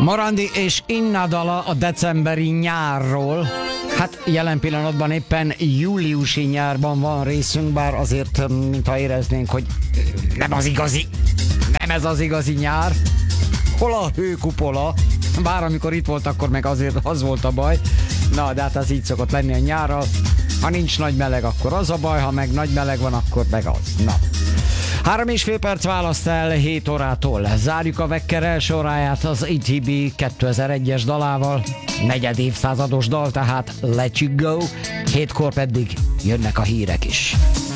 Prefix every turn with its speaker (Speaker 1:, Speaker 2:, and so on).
Speaker 1: Morandi és Inna dala a decemberi nyárról. Hát jelen pillanatban éppen júliusi nyárban van részünk, bár azért, mintha éreznénk, hogy nem ez az igazi nyár. Hol a hőkupola? Bár amikor itt volt, akkor meg azért az volt a baj. Na, de hát az így szokott lenni a nyárral. Ha nincs nagy meleg, akkor az a baj, ha meg nagy meleg van, akkor meg az. Na. 3,5 perc választ el 7 órától. Zárjuk a Vekker első óráját az ETB 2001-es dalával. Negyed évszázados dal, tehát Let You Go. 7-kor pedig jönnek a hírek is.